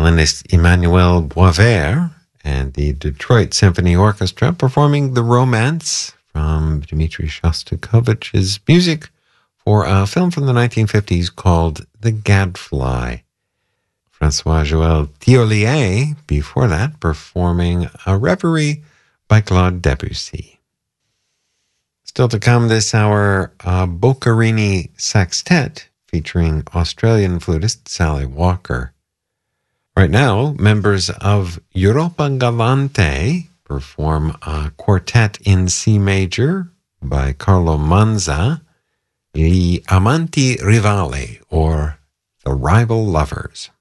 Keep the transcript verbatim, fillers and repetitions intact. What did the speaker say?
violinist Emmanuel Boisvert and the Detroit Symphony Orchestra performing The Romance from Dmitri Shostakovich's music for a film from the nineteen fifties called The Gadfly. Francois-Joël Thiollier, before that, performing a Reverie by Claude Debussy. Still to come this hour, a Boccherini Sextet featuring Australian flutist Sally Walker. Right now, members of Europa Galante perform a quartet in C major by Carlo Manza, Gli Amanti Rivali, or The Rival Lovers.